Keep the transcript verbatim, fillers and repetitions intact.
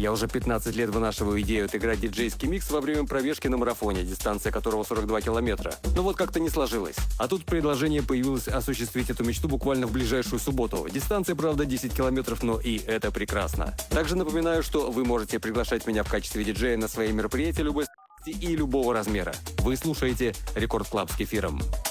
Я уже пятнадцать лет вынашиваю идею отыграть диджейский микс во время пробежки на марафоне, дистанция которого сорок два километра. Но вот как-то не сложилось. А тут предложение появилось осуществить эту мечту буквально в ближайшую субботу. Дистанция, правда, десять километров, но и это прекрасно. Также напоминаю, что вы можете приглашать меня в качестве диджея на свои мероприятия любой и любого размера. Вы слушаете Рекорд Клаб с Кефиром.